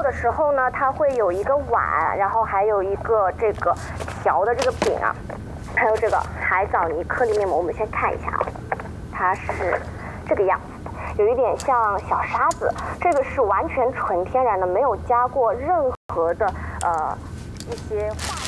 的时候呢，它会有一个碗，然后还有一个这个调的这个饼啊，还有这个海藻泥颗粒面膜。我们先看一下啊，它是这个样子，有一点像小沙子。这个是完全纯天然的，没有加过任何的一些化